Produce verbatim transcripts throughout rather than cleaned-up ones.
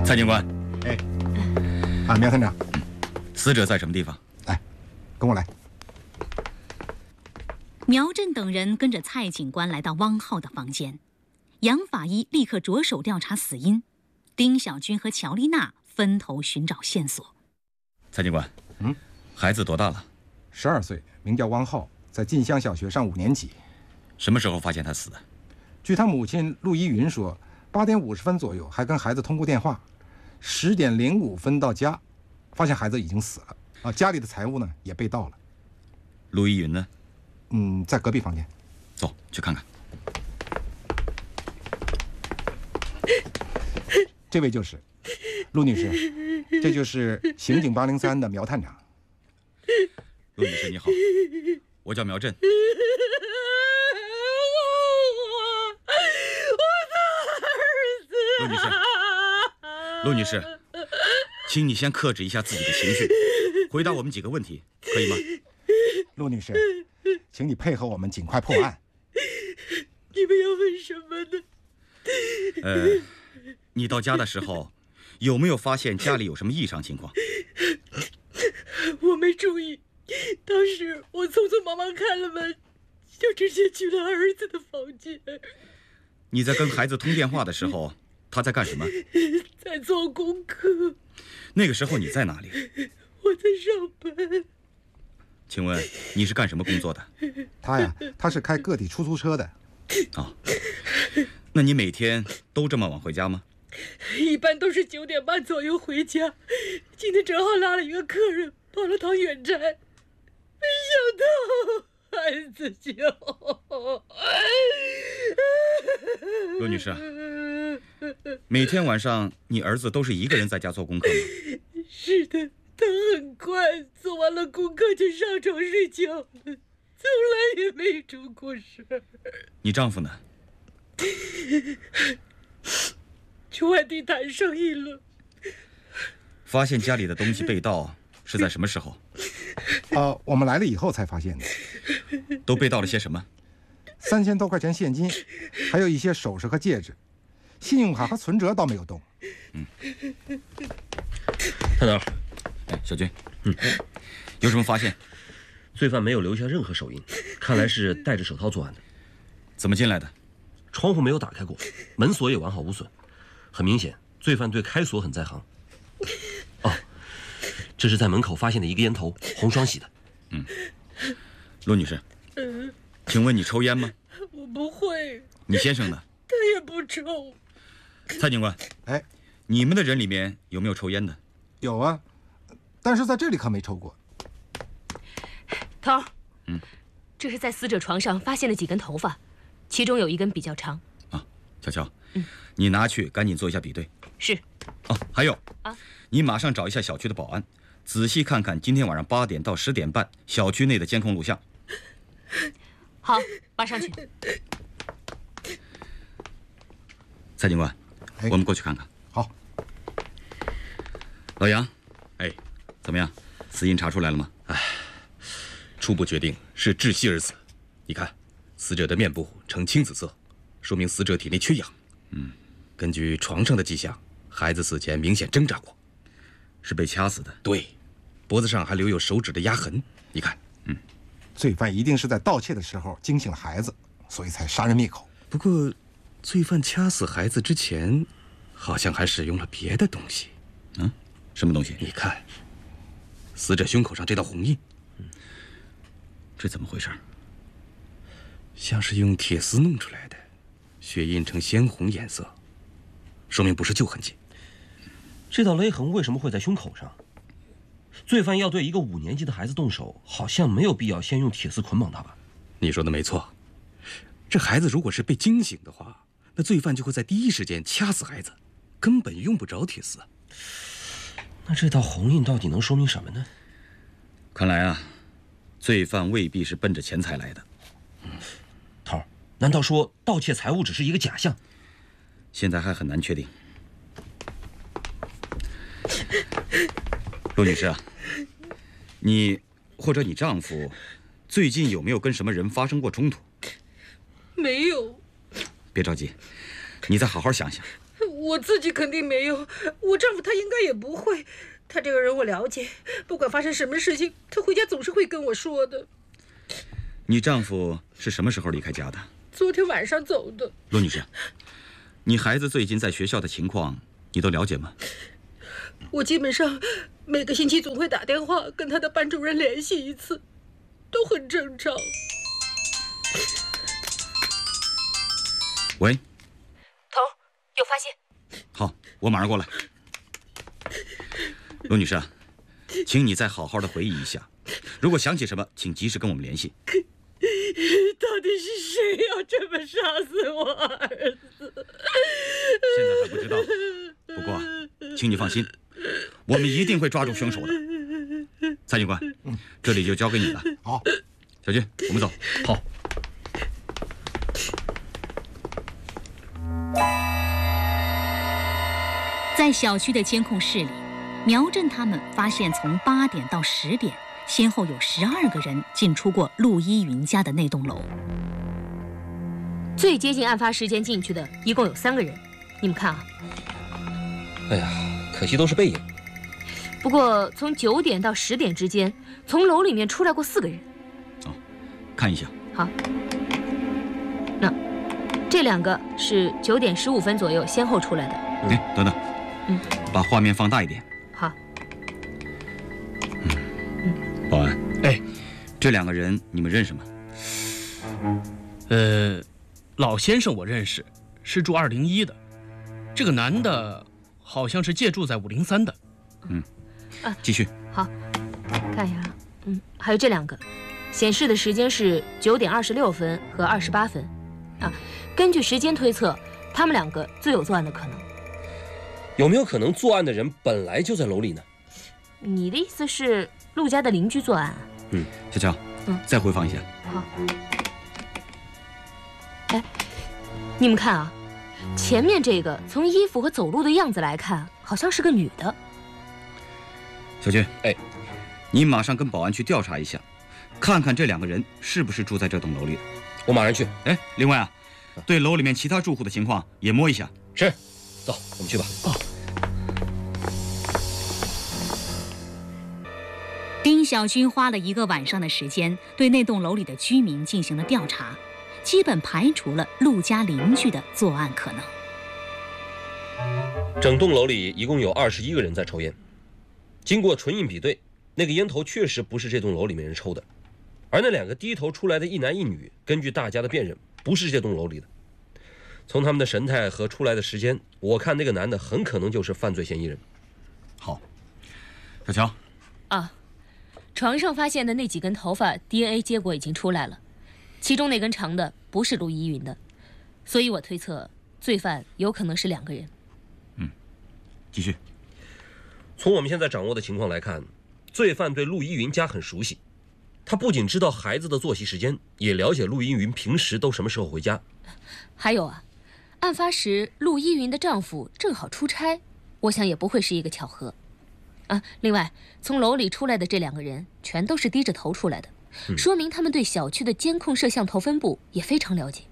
蔡警官， 哎，啊，苗探长， 死者在什么地方？ 来，跟我来。 苗振等人跟着蔡警官来到汪浩的房间，杨法医立刻着手调查死因，丁小军和乔丽娜分头寻找线索。 蔡警官， 嗯， 孩子多大了？ 十二岁，名叫汪浩，在晋乡小学上五年级。 什么时候发现他死的？ 据他母亲陆依云说，八点五十分左右还跟孩子通过电话，十点零五分到家，发现孩子已经死了啊，家里的财物呢也被盗了。 陆依云呢？ 嗯，在隔壁房间。 走，去看看。 这位就是陆女士，这就是刑警八零三的苗探长。 陆女士你好，我叫苗振。陆女士，陆女士，请你先克制一下自己的情绪，回答我们几个问题，可以吗？ 陆女士，请你配合我们尽快破案。 你们要问什么呢？ 呃，你到家的时候，有没有发现家里有什么异常情况？ 我没注意，当时我匆匆忙忙开了门，就直接去了儿子的房间。 你在跟孩子通电话的时候，他在干什么？ 在做功课。 那个时候你在哪里？ 我在上班。 请问你是干什么工作的？ 他呀，他是开个体出租车的。 哦，那你每天都这么晚回家吗？ 一般都是九点半左右回家。今天正好拉了一个客人，跑了趟远寨，没想到孩子就…… 陆女士，每天晚上你儿子都是一个人在家做功课吗？ 是的，他很快做完了功课就上床睡觉了，从来也没出过事。 你丈夫呢？ 去外地谈生意了。 发现家里的东西被盗是在什么时候？ 呃，我们来了以后才发现的。 都被盗了些什么？ 三千多块钱现金，还有一些首饰和戒指，信用卡和存折倒没有动。 嗯， 探长， 哎，小军，嗯，有什么发现？ 罪犯没有留下任何手印，看来是戴着手套作案的。 怎么进来的？ 窗户没有打开过，门锁也完好无损。很明显，罪犯对开锁很在行。哦，这是在门口发现的一个烟头，红双喜的。 嗯，陆女士， 嗯， 请问你抽烟吗？ 我不会。 你先生呢？ 他也不抽。 蔡警官， 哎， 你们的人里面有没有抽烟的？ 有啊，但是在这里可没抽过。 头儿， 嗯， 这是在死者床上发现了几根头发，其中有一根比较长。 啊，乔乔， 嗯， 你拿去赶紧做一下比对。 是。 哦，还有啊， 你马上找一下小区的保安，仔细看看今天晚上八点到十点半小区内的监控录像。 好，马上去。 蔡警官， 哎、 我们过去看看。 好。 老杨，哎，怎么样？死因查出来了吗？ 哎，初步决定是窒息而死。你看，死者的面部呈青紫色，说明死者体内缺氧。 嗯， 根据床上的迹象，孩子死前明显挣扎过， 是被掐死的。 对，脖子上还留有手指的压痕。你看， 嗯， 罪犯一定是在盗窃的时候惊醒了孩子，所以才杀人灭口。 不过，罪犯掐死孩子之前，好像还使用了别的东西。 嗯，什么东西？ 你看，死者胸口上这道红印， 嗯，这怎么回事？ 像是用铁丝弄出来的，血印呈鲜红颜色，说明不是旧痕迹。 这道勒痕为什么会在胸口上？罪犯要对一个五年级的孩子动手，好像没有必要先用铁丝捆绑他吧？ 你说的没错，这孩子如果是被惊醒的话，那罪犯就会在第一时间掐死孩子，根本用不着铁丝。 那这道红印到底能说明什么呢？ 看来啊，罪犯未必是奔着钱财来的。 嗯，头儿，难道说盗窃财物只是一个假象？ 现在还很难确定。陆女士啊，你或者你丈夫最近有没有跟什么人发生过冲突？ 没有。 别着急，你再好好想想。 我自己肯定没有，我丈夫他应该也不会。他这个人我了解，不管发生什么事情，他回家总是会跟我说的。 你丈夫是什么时候离开家的？ 昨天晚上走的。 罗女士，你孩子最近在学校的情况，你都了解吗？ 我基本上每个星期总会打电话跟他的班主任联系一次，都很正常。 喂， 头，有发现。 好，我马上过来。罗女士啊，请你再好好的回忆一下，如果想起什么，请及时跟我们联系。 到底是谁要这么杀死我儿子？ 现在还不知道，不过请你放心，我们一定会抓住凶手的。蔡警官，这里就交给你了。 好， 小军，我们走。 好。 在小区的监控室里，苗振他们发现从八点到十点，先后有十二个人进出过陆依云家的那栋楼。 最接近案发时间进去的一共有三个人，你们看啊。 哎呀，可惜都是背影。 不过从九点到十点之间，从楼里面出来过四个人。 哦，看一下。 好。那这两个是九点十五分左右先后出来的。 哎，等等。 嗯。 把画面放大一点。 好。 保安， 哎， 这两个人你们认识吗？ 呃，老先生我认识，是住二零一的。这个男的好像是借住在五零三的。 嗯，啊，继续。 好，看一下，嗯，还有这两个，显示的时间是九点二十六分和二十八分。啊，根据时间推测，他们两个最有作案的可能。 有没有可能作案的人本来就在楼里呢？ 你的意思是陆家的邻居作案啊？ 嗯，小乔， 嗯， 再回放一下。 好。哎，你们看啊，前面这个从衣服和走路的样子来看，好像是个女的。 小军， 哎， 你马上跟保安去调查一下，看看这两个人是不是住在这栋楼里的。 我马上去。 哎，另外啊，对楼里面其他住户的情况也摸一下。 是，走，我们去吧。 哦。 丁小军花了一个晚上的时间，对那栋楼里的居民进行了调查，基本排除了陆家邻居的作案可能。 整栋楼里一共有二十一个人在抽烟，经过唇印比对，那个烟头确实不是这栋楼里面人抽的，而那两个低头出来的一男一女，根据大家的辨认，不是这栋楼里的。从他们的神态和出来的时间，我看那个男的很可能就是犯罪嫌疑人。 好，小乔。 啊。床上发现的那几根头发 D N A 结果已经出来了，其中那根长的不是陆依云的，所以我推测罪犯有可能是两个人。 嗯，继续。 从我们现在掌握的情况来看，罪犯对陆依云家很熟悉，他不仅知道孩子的作息时间，也了解陆依云平时都什么时候回家。 还有啊，案发时陆依云的丈夫正好出差，我想也不会是一个巧合。啊，另外，从楼里出来的这两个人全都是低着头出来的， 嗯、 说明他们对小区的监控摄像头分布也非常了解。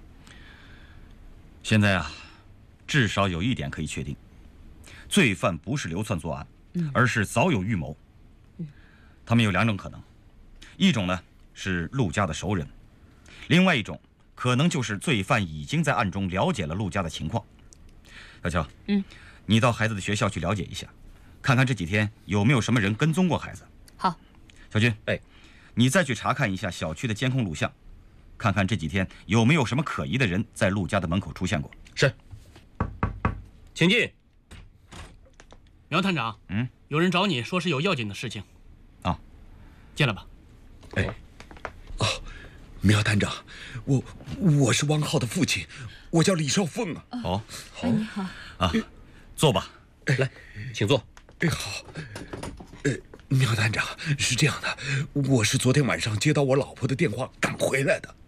现在啊，至少有一点可以确定，罪犯不是流窜作案， 嗯、 而是早有预谋。 嗯、 他们有两种可能，一种呢是陆家的熟人，另外一种可能就是罪犯已经在暗中了解了陆家的情况。小乔， 嗯， 你到孩子的学校去了解一下。看看这几天有没有什么人跟踪过孩子。 好， 小军， 哎， 你再去查看一下小区的监控录像，看看这几天有没有什么可疑的人在陆家的门口出现过。 是，请进。 苗探长， 嗯， 有人找你说是有要紧的事情。 啊， 进来吧。 哎，哦，苗探长，我我是汪浩的父亲，我叫李少凤啊。 哦， 好，你好。 啊，坐吧。 来，请坐。 哎，好。呃，苗探长，是这样的，我是昨天晚上接到我老婆的电话赶回来的，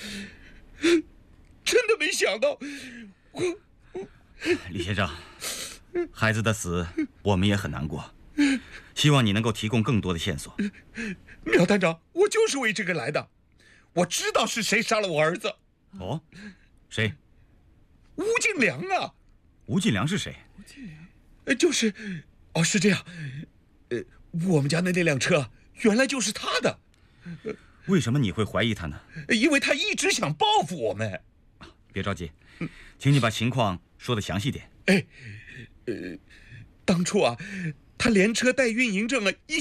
真的没想到，我我李先生，孩子的死我们也很难过，希望你能够提供更多的线索。 苗探长，我就是为这个来的，我知道是谁杀了我儿子。 哦，谁？ 吴敬良啊。 吴进良是谁？ 呃，就是，哦，是这样，呃，我们家的那辆车原来就是他的。 为什么你会怀疑他呢？ 因为他一直想报复我们。 别着急，请你把情况说得详细点。 哎，呃，当初啊，他连车带运营证啊一